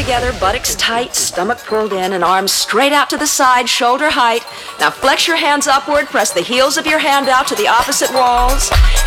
together, buttocks tight, stomach pulled in, and arms straight out to the side, shoulder height. Now flex your hands upward, press the heels of your hand out to the opposite walls.